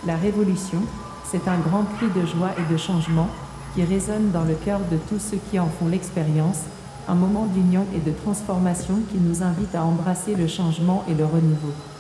La révolution, c'est un grand cri de joie et de changement qui résonne dans le cœur de tous ceux qui en font l'expérience, un moment d'union et de transformation qui nous invite à embrasser le changement et le renouveau.